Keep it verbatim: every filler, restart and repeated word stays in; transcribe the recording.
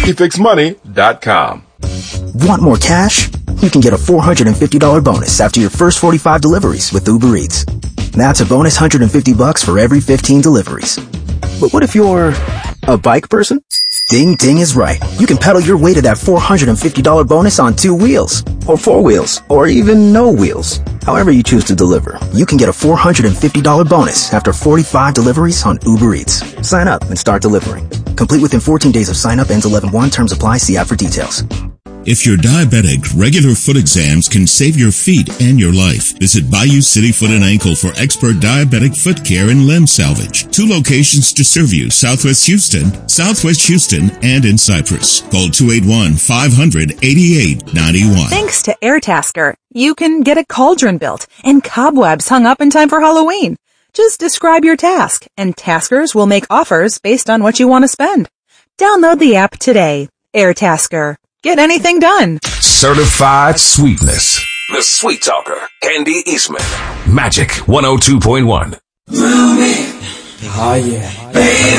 Easy Fix Money dot com. Want more cash? You can get a four hundred fifty dollars bonus after your first forty-five deliveries with Uber Eats. That's a bonus one hundred fifty bucks for every fifteen deliveries. But what if you're a bike person? Ding Ding is right. You can pedal your way to that four hundred fifty dollars bonus on two wheels, or four wheels, or even no wheels. However you choose to deliver, you can get a four hundred fifty dollars bonus after forty-five deliveries on Uber Eats. Sign up and start delivering. Complete within fourteen days of sign up. Ends eleven one. Terms apply. See app for details. If you're diabetic, regular foot exams can save your feet and your life. Visit Bayou City Foot and Ankle for expert diabetic foot care and limb salvage. Two locations to serve you: Southwest Houston, Southwest Houston, and in Cypress. Call two eight one, five hundred, eighty-eight ninety-one. Thanks to Airtasker, you can get a cauldron built and cobwebs hung up in time for Halloween. Just describe your task, and taskers will make offers based on what you want to spend. Download the app today. Airtasker. Get anything done. Certified sweetness. The Sweet Talker, Candy Eastman. Magic one oh two point one. Oh yeah.